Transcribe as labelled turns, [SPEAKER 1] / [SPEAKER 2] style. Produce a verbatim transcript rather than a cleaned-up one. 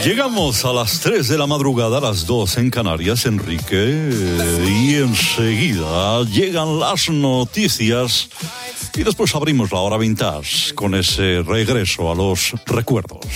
[SPEAKER 1] Llegamos a las tres de la madrugada, a las dos en Canarias, Enrique, y enseguida llegan las noticias y después abrimos la hora vintage con ese regreso a los recuerdos.